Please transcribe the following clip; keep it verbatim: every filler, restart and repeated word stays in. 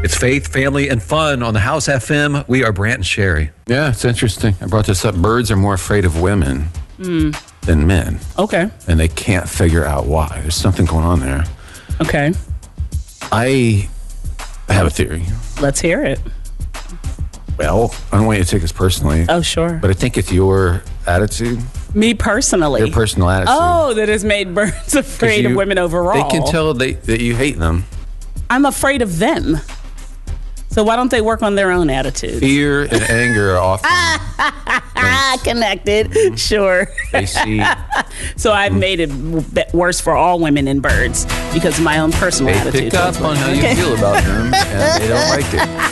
It's faith, family, and fun on the House F M. We are Brant and Sherry. Yeah, it's interesting. I brought this up. Birds are more afraid of women mm. than men. Okay. And they can't figure out why. There's something going on there. Okay. I have a theory. Let's hear it. Well, I don't want you to take this personally. Oh, sure. But I think it's your attitude. Me personally? Your personal attitude. Oh, that has made birds afraid you, of women overall. They can tell they, that you hate them. I'm afraid of them. So why don't they work on their own attitude? Fear and anger are often connected. Mm-hmm. Sure. They see. So I've mm-hmm. made it worse for all women and birds because of my own personal they attitude. They pick up on how okay. you feel about them, and they don't like it.